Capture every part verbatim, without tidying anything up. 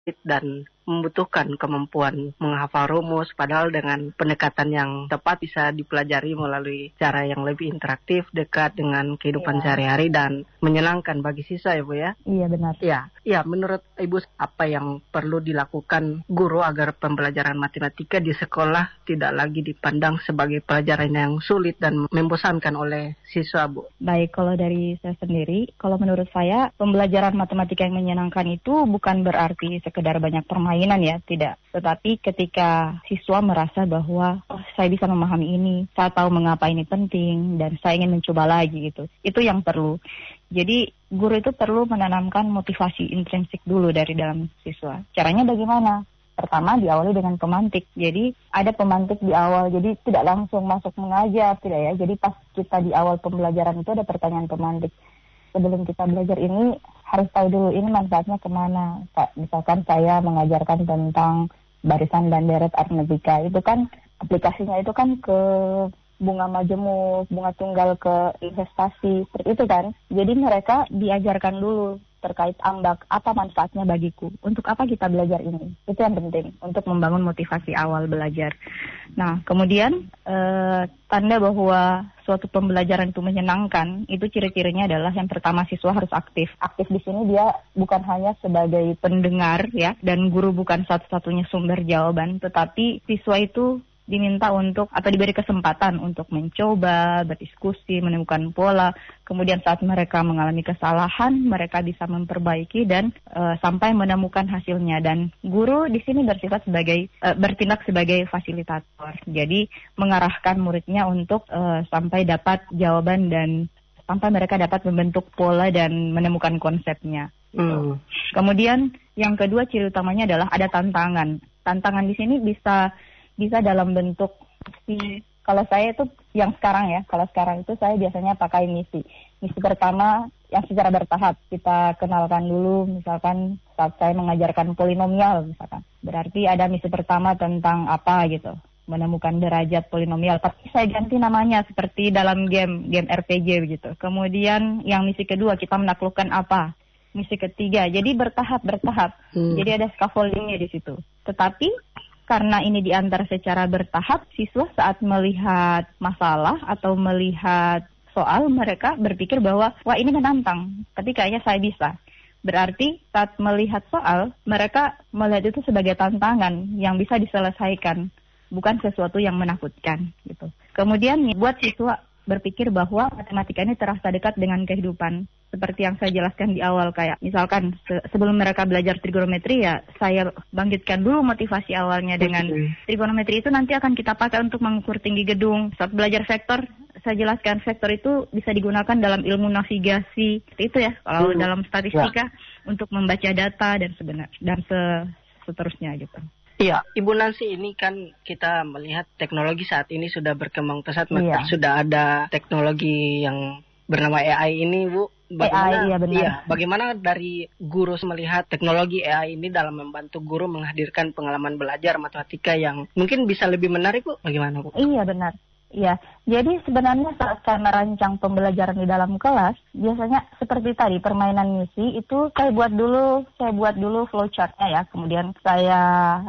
dan membutuhkan kemampuan menghafal rumus, padahal dengan pendekatan yang tepat bisa dipelajari melalui cara yang lebih interaktif, dekat dengan kehidupan Iya. sehari-hari dan menyenangkan bagi siswa ya Bu ya? Iya benar. Ya, ya menurut Ibu apa yang perlu dilakukan guru agar pembelajaran matematika di sekolah tidak lagi dipandang sebagai pelajaran yang sulit dan membosankan oleh siswa Bu? Baik, kalau dari saya sendiri, kalau menurut saya pembelajaran matematika yang menyenangkan itu bukan berarti sekedar banyak permainan ya, tidak. Tetapi ketika siswa merasa bahwa oh, saya bisa memahami ini, saya tahu mengapa ini penting, dan saya ingin mencoba lagi gitu. Itu yang perlu. Jadi guru itu perlu menanamkan motivasi intrinsik dulu dari dalam siswa. Caranya bagaimana? Pertama diawali dengan pemantik. Jadi ada pemantik di awal. Jadi tidak langsung masuk mengajar, tidak ya. Jadi pas kita di awal pembelajaran itu ada pertanyaan pemantik. Sebelum kita belajar ini harus tahu dulu ini manfaatnya kemana. Misalkan saya mengajarkan tentang barisan dan deret aritmetika. Itu kan aplikasinya itu kan ke bunga majemuk, bunga tunggal ke investasi, seperti itu kan. Jadi mereka diajarkan dulu terkait ambak, apa manfaatnya bagiku, untuk apa kita belajar ini. Itu yang penting, untuk membangun motivasi awal belajar. Nah, kemudian eh, tanda bahwa suatu pembelajaran itu menyenangkan, itu ciri-cirinya adalah yang pertama siswa harus aktif. Aktif di sini dia bukan hanya sebagai pendengar ya, dan guru bukan satu-satunya sumber jawaban, tetapi siswa itu diminta untuk atau diberi kesempatan untuk mencoba, berdiskusi, menemukan pola. Kemudian saat mereka mengalami kesalahan, mereka bisa memperbaiki dan e, sampai menemukan hasilnya. Dan guru di sini bersifat sebagai e, bertindak sebagai fasilitator. Jadi mengarahkan muridnya untuk e, sampai dapat jawaban dan sampai mereka dapat membentuk pola dan menemukan konsepnya. Gitu. Hmm. Kemudian yang kedua ciri utamanya adalah ada tantangan. Tantangan di sini bisa bisa dalam bentuk si kalau saya itu yang sekarang ya, kalau sekarang itu saya biasanya pakai misi. Misi pertama yang secara bertahap kita kenalkan dulu, misalkan saat saya mengajarkan polinomial misalkan. Berarti ada misi pertama tentang apa gitu, menemukan derajat polinomial. Tapi saya ganti namanya seperti dalam game game R P G begitu. Kemudian yang misi kedua kita menaklukkan apa? Misi ketiga. Jadi bertahap bertahap. Hmm. Jadi ada scaffoldingnya di situ. Tetapi karena ini diantar secara bertahap, siswa saat melihat masalah atau melihat soal, mereka berpikir bahwa, wah ini menantang, tapi kayaknya saya bisa. Berarti saat melihat soal, mereka melihat itu sebagai tantangan yang bisa diselesaikan, bukan sesuatu yang menakutkan. Gitu. Kemudian buat siswa berpikir bahwa matematika ini terasa dekat dengan kehidupan. Seperti yang saya jelaskan di awal, kayak misalkan se- sebelum mereka belajar trigonometri ya, saya bangkitkan dulu motivasi awalnya dengan trigonometri itu nanti akan kita pakai untuk mengukur tinggi gedung. Saat belajar vektor, saya jelaskan vektor itu bisa digunakan dalam ilmu navigasi, itu ya, kalau hmm. dalam statistika ya. Untuk membaca data dan sebenar dan se- seterusnya gitu. Iya, Ibu Nancy, ini kan kita melihat teknologi saat ini sudah berkembang pesat, iya. Sudah ada teknologi yang bernama A I ini, Bu. Bagaimana, A I, iya benar. Iya, bagaimana dari guru melihat teknologi A I ini dalam membantu guru menghadirkan pengalaman belajar matematika yang mungkin bisa lebih menarik, Bu? Bagaimana, Bu? Iya, benar. Iya, jadi sebenarnya saat saya merancang pembelajaran di dalam kelas, biasanya seperti tadi permainan misi itu saya buat dulu, saya buat dulu flowchart-nya ya, kemudian saya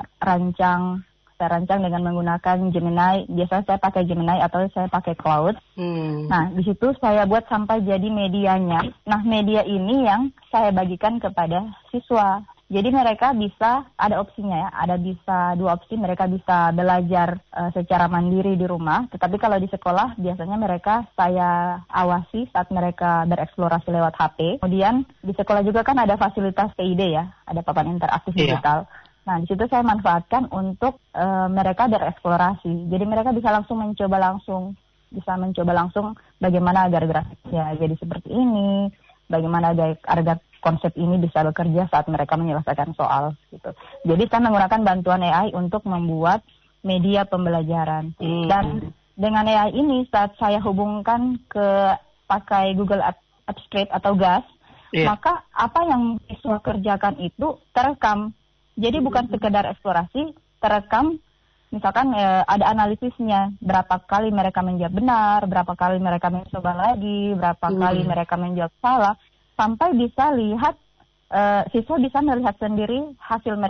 rancang, saya rancang dengan menggunakan Gemini. Biasanya saya pakai Gemini atau saya pakai Cloud. Hmm. Nah, di situ saya buat sampai jadi medianya. Nah, media ini yang saya bagikan kepada siswa. Jadi mereka bisa, ada opsinya ya, ada bisa dua opsi, mereka bisa belajar uh, secara mandiri di rumah, tetapi kalau di sekolah biasanya mereka saya awasi saat mereka bereksplorasi lewat H P. Kemudian di sekolah juga kan ada fasilitas P I D ya, ada papan interaktif yeah. digital. Nah, di situ saya manfaatkan untuk uh, mereka bereksplorasi. Jadi mereka bisa langsung mencoba langsung, bisa mencoba langsung bagaimana agar grafiknya jadi seperti ini, bagaimana agar, agar konsep ini bisa bekerja saat mereka menyelesaikan soal gitu. Jadi saya menggunakan bantuan A I untuk membuat media pembelajaran. Hmm. Dan dengan A I ini saat saya hubungkan ke pakai Google Abstract atau G A S, yeah. maka apa yang siswa kerjakan itu terekam. Jadi bukan sekedar eksplorasi, terekam. Misalkan eh, ada analisisnya, berapa kali mereka menjawab benar, berapa kali mereka mencoba lagi, berapa hmm. kali mereka menjawab salah. Sampai bisa lihat, uh, siswa bisa melihat sendiri hasil mereka.